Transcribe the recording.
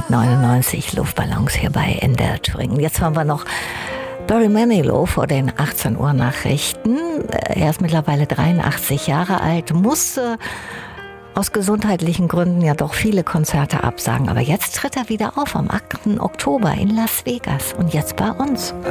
99 Luftballons hier bei NDR Thüringen. Jetzt haben wir noch Barry Manilow vor den 18 Uhr Nachrichten. Er ist mittlerweile 83 Jahre alt, musste aus gesundheitlichen Gründen ja doch viele Konzerte absagen. Aber jetzt tritt er wieder auf am 8. Oktober in Las Vegas und jetzt bei uns.